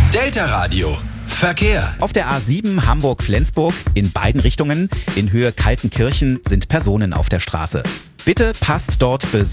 Delta Radio. Verkehr. Auf der A7 Hamburg-Flensburg in beiden Richtungen in Höhe Kaltenkirchen sind Personen auf der Straße. Bitte passt dort